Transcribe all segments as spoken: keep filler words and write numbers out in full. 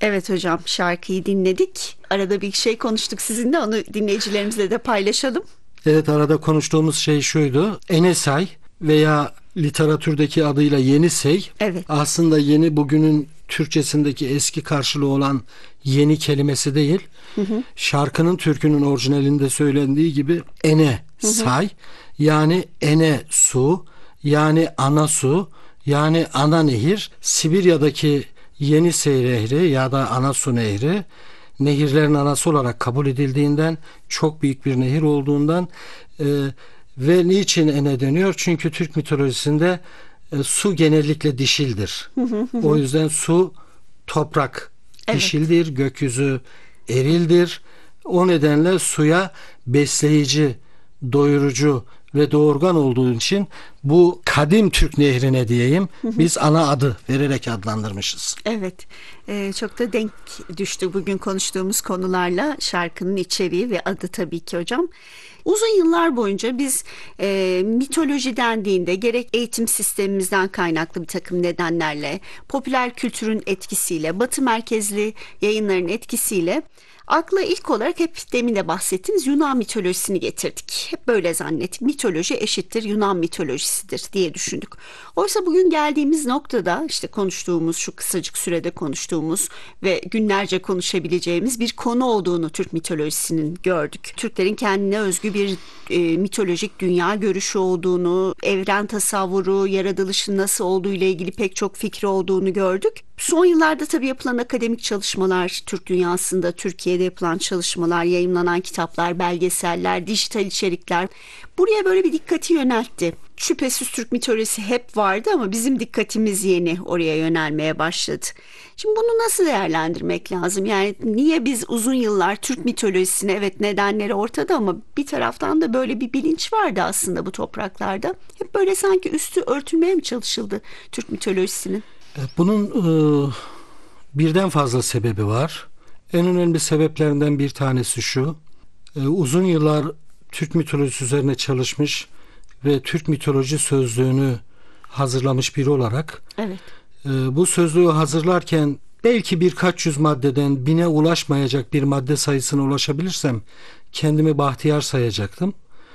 Evet hocam, şarkıyı dinledik. Arada bir şey konuştuk sizinle, onu dinleyicilerimizle de paylaşalım. Evet, arada konuştuğumuz şey şuydu. Enesay veya literatürdeki adıyla Yenisey, Evet. aslında yeni bugünün Türkçesindeki eski karşılığı olan yeni kelimesi değil. Hı hı. Şarkının, türkünün orijinalinde söylendiği gibi ene Hı hı. say, yani ene su, yani ana su, yani ana nehir. Sibirya'daki Yenisey Nehri ya da Anasu Nehri nehirlerin anası olarak kabul edildiğinden, çok büyük bir nehir olduğundan e, ve niçin ene deniyor? Çünkü Türk mitolojisinde e, su genellikle dişildir. Hı hı hı. O yüzden su, toprak Evet. dişildir, gökyüzü erildir. O nedenle suya besleyici, doyurucu ve doğurgan olduğu için bu kadim Türk nehrine diyeyim, biz ana adı vererek adlandırmışız. Evet, Ee, çok da denk düştü bugün konuştuğumuz konularla şarkının içeriği ve adı tabii ki hocam. Uzun yıllar boyunca biz e, mitoloji dendiğinde gerek eğitim sistemimizden kaynaklı bir takım nedenlerle, popüler kültürün etkisiyle, Batı merkezli yayınların etkisiyle akla ilk olarak hep demin de bahsettiğiniz Yunan mitolojisini getirdik. Hep böyle zannettik. Mitoloji eşittir Yunan mitolojisidir diye düşündük. Oysa bugün geldiğimiz noktada işte konuştuğumuz, şu kısacık sürede konuştuğumuz ve günlerce konuşabileceğimiz bir konu olduğunu Türk mitolojisinin gördük. Türklerin kendine özgü bir e, mitolojik dünya görüşü olduğunu, evren tasavvuru, yaratılışın nasıl olduğu ile ilgili pek çok fikri olduğunu gördük. Son yıllarda tabii yapılan akademik çalışmalar, Türk dünyasında, Türkiye'de yapılan çalışmalar, yayımlanan kitaplar, belgeseller, dijital içerikler buraya böyle bir dikkati yöneltti. Şüphesiz Türk mitolojisi hep vardı ama bizim dikkatimiz yeni oraya yönelmeye başladı. Şimdi bunu nasıl değerlendirmek lazım? Yani niye biz uzun yıllar Türk mitolojisine, evet nedenleri ortada ama bir taraftan da böyle bir bilinç vardı aslında bu topraklarda. Hep böyle sanki üstü örtülmeye mi çalışıldı Türk mitolojisinin? Bunun e, birden fazla sebebi var. En önemli sebeplerinden bir tanesi şu. E, uzun yıllar Türk mitolojisi üzerine çalışmış ve Türk mitoloji sözlüğünü hazırlamış biri olarak Evet. e, bu sözlüğü hazırlarken belki birkaç yüz maddeden bine ulaşmayacak bir madde sayısına ulaşabilirsem kendimi bahtiyar sayacaktım.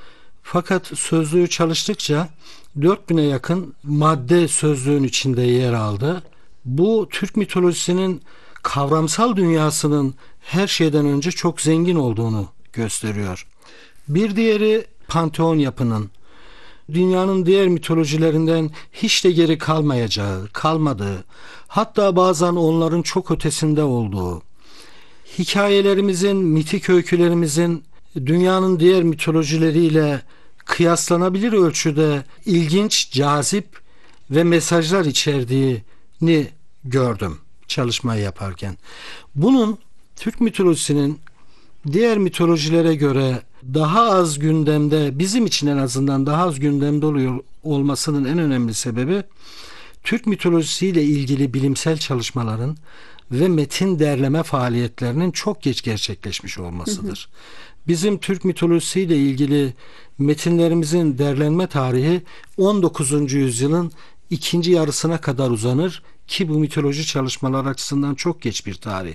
Fakat sözlüğü çalıştıkça dört bine yakın madde sözlüğün içinde yer aldı. Bu Türk mitolojisinin kavramsal dünyasının her şeyden önce çok zengin olduğunu gösteriyor. Bir diğeri panteon yapının, dünyanın diğer mitolojilerinden hiç de geri kalmayacağı, kalmadığı, hatta bazen onların çok ötesinde olduğu, hikayelerimizin, mitik öykülerimizin dünyanın diğer mitolojileriyle kıyaslanabilir ölçüde ilginç, cazip ve mesajlar içerdiğini gördüm çalışmayı yaparken. Bunun Türk mitolojisinin diğer mitolojilere göre daha az gündemde, bizim için en azından daha az gündemde oluyor olmasının en önemli sebebi Türk mitolojisiyle ilgili bilimsel çalışmaların ve metin derleme faaliyetlerinin çok geç gerçekleşmiş olmasıdır. Hı hı. Bizim Türk mitolojisiyle ilgili metinlerimizin derlenme tarihi on dokuzuncu yüzyılın ikinci yarısına kadar uzanır ki bu mitoloji çalışmalar açısından çok geç bir tarih.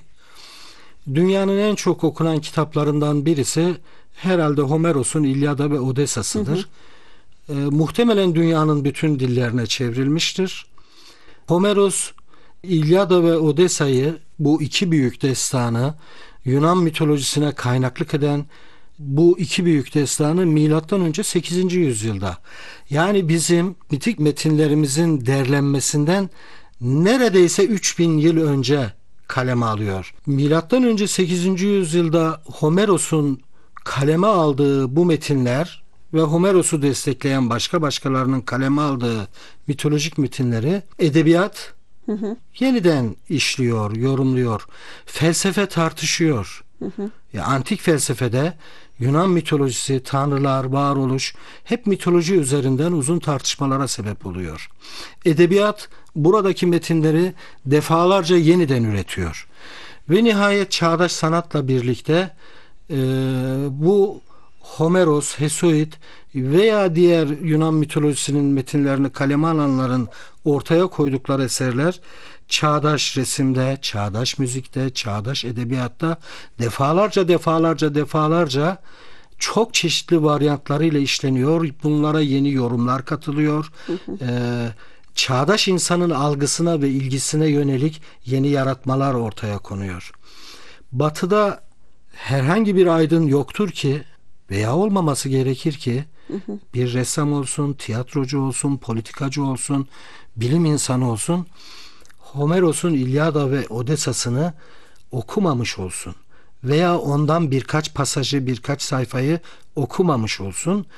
Dünyanın en çok okunan kitaplarından birisi herhalde Homeros'un İlyada ve Odessa'sıdır. Hı hı. E, muhtemelen dünyanın bütün dillerine çevrilmiştir. Homeros, İlyada ve Odessa'yı, bu iki büyük destanı Yunan mitolojisine kaynaklık eden bu iki büyük destanı milattan önce sekizinci yüzyılda, yani bizim mitik metinlerimizin derlenmesinden neredeyse üç bin yıl önce kaleme alıyor. Milattan önce sekizinci yüzyılda Homeros'un kaleme aldığı bu metinler ve Homeros'u destekleyen başka başkalarının kaleme aldığı mitolojik metinleri edebiyat hı hı. yeniden işliyor, yorumluyor. Felsefe tartışıyor. Hı hı. Ya, antik felsefede Yunan mitolojisi, tanrılar, varoluş hep mitoloji üzerinden uzun tartışmalara sebep oluyor. Edebiyat buradaki metinleri defalarca yeniden üretiyor. Ve nihayet çağdaş sanatla birlikte e, bu Homeros, Hesiod veya diğer Yunan mitolojisinin metinlerini kaleme alanların ortaya koydukları eserler çağdaş resimde, çağdaş müzikte, çağdaş edebiyatta defalarca defalarca defalarca çok çeşitli varyantlarıyla işleniyor. Bunlara yeni yorumlar katılıyor. Hı hı. Ee, çağdaş insanın algısına ve ilgisine yönelik yeni yaratmalar ortaya konuyor. Batı'da herhangi bir aydın yoktur ki veya olmaması gerekir ki hı hı. bir ressam olsun, tiyatrocu olsun, politikacı olsun, bilim insanı olsun, Homeros'un İlyada ve Odessa'sını okumamış olsun veya ondan birkaç pasajı, birkaç sayfayı okumamış olsun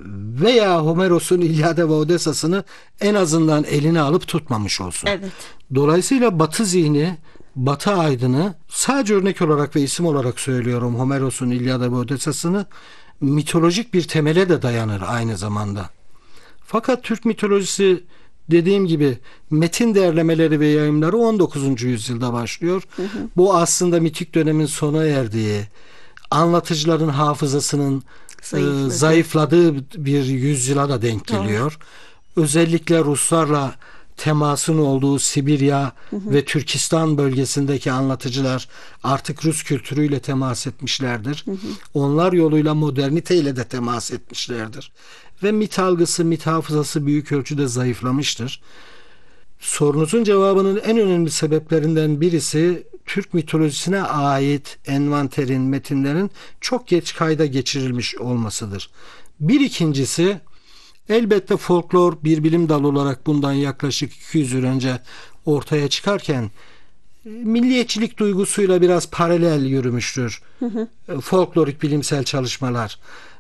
veya Homeros'un İlyada ve Odessa'sını en azından eline alıp tutmamış olsun. Evet. Dolayısıyla Batı zihni, Batı aydını, sadece örnek olarak ve isim olarak söylüyorum, Homeros'un İlyada ve Odessa'sını, mitolojik bir temele de dayanır aynı zamanda. Fakat Türk mitolojisi, dediğim gibi, metin derlemeleri ve yayımları on dokuzuncu yüzyılda başlıyor. Hı hı. Bu aslında mitik dönemin sona erdiği, anlatıcıların hafızasının Zayıfladı. e, zayıfladığı bir yüzyıla da denk geliyor. Doğru. Özellikle Ruslarla temasın olduğu Sibirya hı hı. ve Türkistan bölgesindeki anlatıcılar artık Rus kültürüyle temas etmişlerdir. Hı hı. Onlar yoluyla moderniteyle de temas etmişlerdir. Ve mit algısı, mit hafızası büyük ölçüde zayıflamıştır. Sorunuzun cevabının en önemli sebeplerinden birisi Türk mitolojisine ait envanterin, metinlerin çok geç kayda geçirilmiş olmasıdır. Bir ikincisi, elbette folklor bir bilim dalı olarak bundan yaklaşık iki yüz yıl önce ortaya çıkarken milliyetçilik duygusuyla biraz paralel yürümüştür. Hı hı. Folklorik bilimsel çalışmalar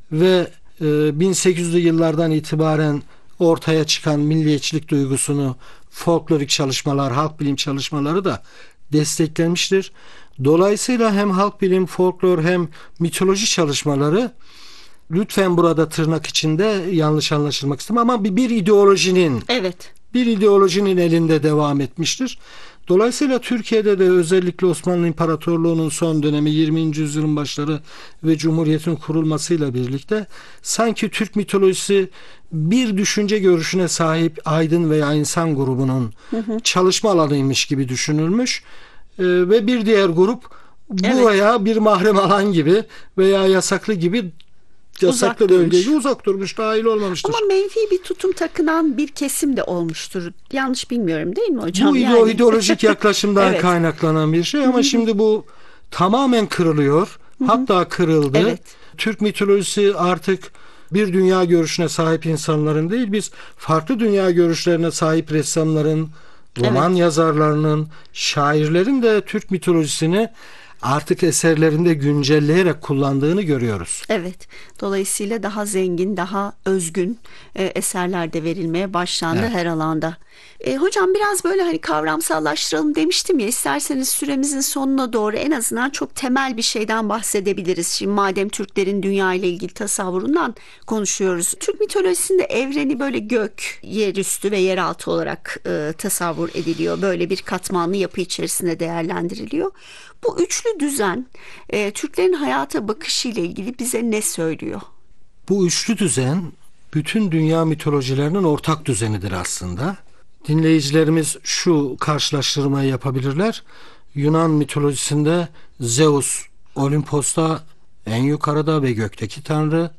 ve bin sekiz yüzlü yıllardan itibaren ortaya çıkan milliyetçilik duygusunu folklorik çalışmalar, halk bilim çalışmaları da desteklemiştir. Dolayısıyla hem halk bilim, folklor hem mitoloji çalışmaları, lütfen burada tırnak içinde yanlış anlaşılmak istemem ama bir, bir ideolojinin evet. bir ideolojinin elinde devam etmiştir. Dolayısıyla Türkiye'de de özellikle Osmanlı İmparatorluğu'nun son dönemi, yirminci yüzyılın başları ve Cumhuriyet'in kurulmasıyla birlikte sanki Türk mitolojisi bir düşünce görüşüne sahip aydın veya insan grubunun hı hı. çalışma alanıymış gibi düşünülmüş ee, ve bir diğer grup buraya evet. bir mahrem alan gibi veya yasaklı gibi yasaklı bölgeye uzak durmuş, dahil olmamıştır. Ama menfi bir tutum takınan bir kesim de olmuştur. Yanlış bilmiyorum değil mi hocam? Bu yani. ideolojik yaklaşımdan evet. kaynaklanan bir şey ama Hı-hı. şimdi bu tamamen kırılıyor. Hı-hı. Hatta kırıldı. Evet. Türk mitolojisi artık bir dünya görüşüne sahip insanların değil, biz farklı dünya görüşlerine sahip ressamların, roman evet. yazarlarının, şairlerin de Türk mitolojisini artık eserlerinde güncelleyerek kullandığını görüyoruz. Evet. Dolayısıyla daha zengin, daha özgün e, eserler de verilmeye başlandı evet. her alanda. E, hocam biraz böyle hani kavramsallaştıralım demiştim ya, isterseniz süremizin sonuna doğru en azından çok temel bir şeyden bahsedebiliriz. Şimdi madem Türklerin dünya ile ilgili tasavvurundan konuşuyoruz. Türk mitolojisinde evreni böyle gök, yerüstü ve yeraltı olarak e, tasavvur ediliyor. Böyle bir katmanlı yapı içerisinde değerlendiriliyor. Bu üçlü düzen e, Türklerin hayata bakışı ile ilgili bize ne söylüyor? Bu üçlü düzen bütün dünya mitolojilerinin ortak düzenidir aslında. Dinleyicilerimiz şu karşılaştırmayı yapabilirler. Yunan mitolojisinde Zeus Olimpos'ta en yukarıda ve gökteki tanrı.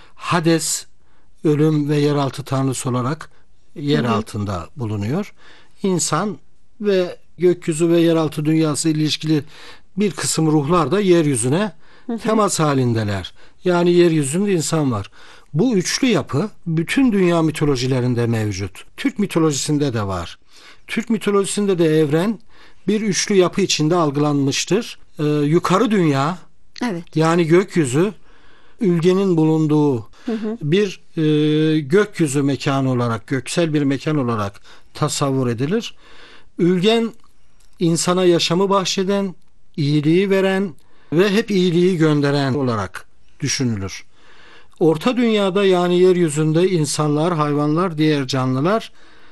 Hades ölüm ve yeraltı tanrısı olarak yer hı hı. altında bulunuyor. İnsan ve gökyüzü ve yeraltı dünyası ile ilişkili bir kısım ruhlar da yeryüzüne hı hı. temas halindeler. Yani yeryüzünde insan var. Bu üçlü yapı bütün dünya mitolojilerinde mevcut. Türk mitolojisinde de var. Türk mitolojisinde de evren bir üçlü yapı içinde algılanmıştır. Ee, yukarı dünya evet. yani gökyüzü, ülgenin bulunduğu hı hı. bir e, gökyüzü mekanı olarak, göksel bir mekan olarak tasavvur edilir. Ülgen insana yaşamı bahşeden, iyiliği veren ve hep iyiliği gönderen olarak düşünülür. Orta dünyada yani yeryüzünde insanlar, hayvanlar, diğer canlılar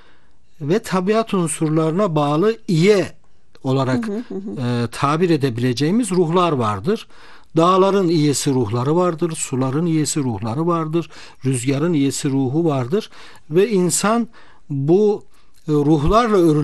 ve tabiat unsurlarına bağlı iye olarak hı hı hı. E, tabir edebileceğimiz ruhlar vardır. Dağların iyesi ruhları vardır, suların iyesi ruhları vardır, rüzgarın iyesi ruhu vardır ve insan bu ruhlarla örülü